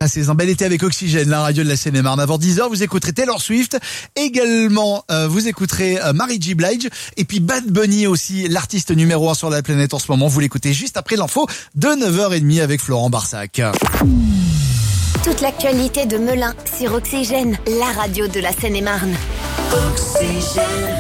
Passez un bel été avec Oxygène, la radio de la Seine-et-Marne. Avant 10h, vous écouterez Taylor Swift. Également, vous écouterez Mary J. Blige. Et puis Bad Bunny aussi, l'artiste numéro 1 sur la planète en ce moment. Vous l'écoutez juste après l'info de 9h30 avec Florent Barsac. Toute l'actualité de Melun sur Oxygène, la radio de la Seine-et-Marne. Oxygène.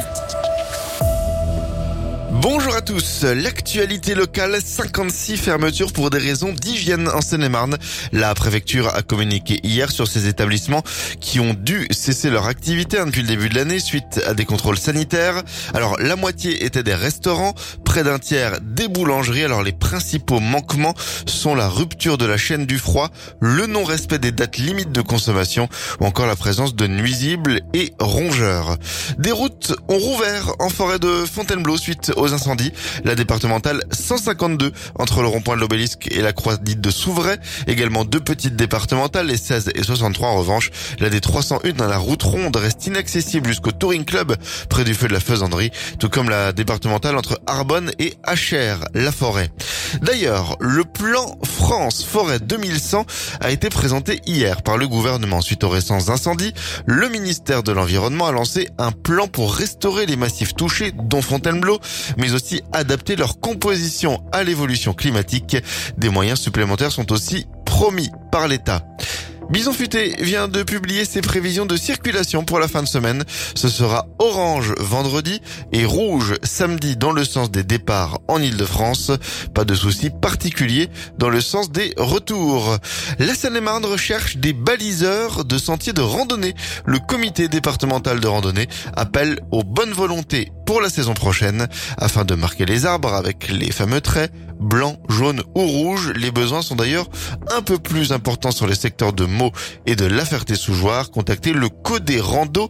Bonjour à tous, l'actualité locale, 56 fermetures pour des raisons d'hygiène en Seine-et-Marne. La préfecture a communiqué hier sur ces établissements qui ont dû cesser leur activité depuis le début de l'année suite à des contrôles sanitaires. Alors la moitié étaient des restaurants, près d'un tiers des boulangeries. Alors les principaux manquements sont la rupture de la chaîne du froid, le non-respect des dates limites de consommation ou encore la présence de nuisibles et rongeurs. Des routes ont rouvert en forêt de Fontainebleau suite aux incendies. La départementale 152 entre le rond-point de l'Obélisque et la croix dite de Souvray. Également deux petites départementales, les 16 et 63 en revanche. La D301 dans la route ronde reste inaccessible jusqu'au Touring Club près du feu de la Faisanderie, tout comme la départementale entre Arbonne et Achères, la forêt. D'ailleurs, le plan France Forêt 2100 a été présenté hier par le gouvernement. Suite aux récents incendies, le ministère de l'Environnement a lancé un plan pour restaurer les massifs touchés, dont Fontainebleau, mais aussi adapter leur composition à l'évolution climatique. Des moyens supplémentaires sont aussi promis par l'État. Bison Futé vient de publier ses prévisions de circulation pour la fin de semaine. Ce sera orange vendredi et rouge samedi dans le sens des départs en Île-de-France. Pas de soucis particuliers dans le sens des retours. La Seine-et-Marne recherche des baliseurs de sentiers de randonnée. Le comité départemental de randonnée appelle aux bonnes volontés pour la saison prochaine afin de marquer les arbres avec les fameux traits blanc, jaune ou rouge. Les besoins sont d'ailleurs un peu plus importants sur les secteurs de Meaux et de La Ferté-sous-Jouarre. Contactez le Codé Rando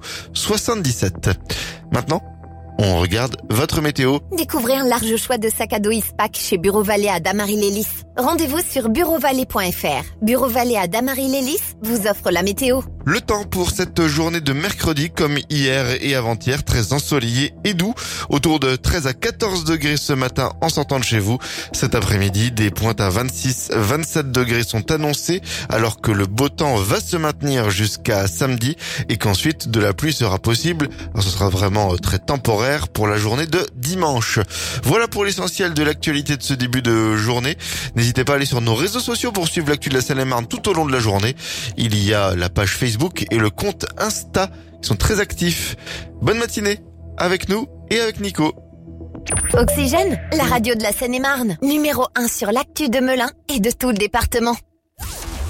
77. Maintenant, on regarde votre météo. Découvrez un large choix de sacs à dos Ispac chez Bureau Vallée à Damary-les-Lys. Rendez-vous sur bureauvalet.fr. Bureau Vallée à Damary-les-Lys vous offre la météo. Le temps pour cette journée de mercredi, comme hier et avant-hier, très ensoleillé et doux. Autour de 13 à 14 degrés ce matin en sortant de chez vous. Cet après-midi, des pointes à 26-27 degrés sont annoncées, alors que le beau temps va se maintenir jusqu'à samedi et qu'ensuite de la pluie sera possible. Alors, ce sera vraiment très temporaire pour la journée de dimanche. Voilà pour l'essentiel de l'actualité de ce début de journée. N'hésitez pas à aller sur nos réseaux sociaux pour suivre l'actu de la Seine-et-Marne tout au long de la journée. Il y a la page Facebook et le compte Insta qui sont très actifs. Bonne matinée avec nous et avec Nico. Oxygène, la radio de la Seine-et-Marne, numéro 1 sur l'actu de Melun et de tout le département.